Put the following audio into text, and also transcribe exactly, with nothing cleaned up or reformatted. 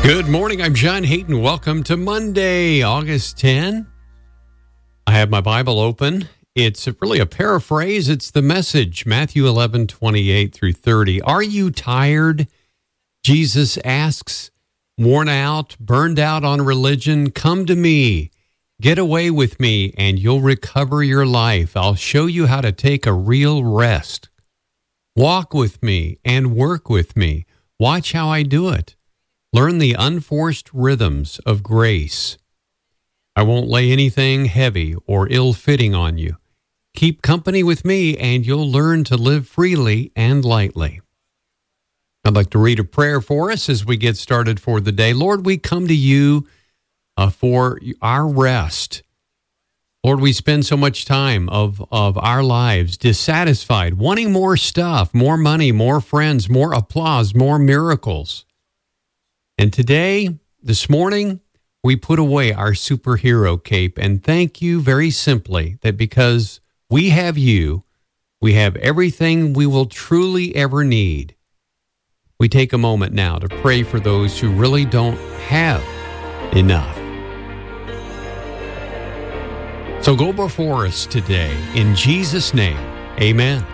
Good morning. I'm John Hayton. Welcome to Monday, August tenth. I have my Bible open. It's really a paraphrase. It's the Message, Matthew eleven, twenty-eight through thirty. Are you tired? Jesus asks. Worn out, burned out on religion? Come to me. Get away with me, and you'll recover your life. I'll show you how to take a real rest. Walk with me and work with me. Watch how I do it. Learn the unforced rhythms of grace. I won't lay anything heavy or ill-fitting on you. Keep company with me, and you'll learn to live freely and lightly. I'd like to read a prayer for us as we get started for the day. Lord, we come to you uh, for our rest. Lord, we spend so much time of, of our lives dissatisfied, wanting more stuff, more money, more friends, more applause, more miracles. And today, this morning, we put away our superhero cape and thank you very simply that because we have you, we have everything we will truly ever need. We take a moment now to pray for those who really don't have enough. So go before us today. In Jesus' name, amen.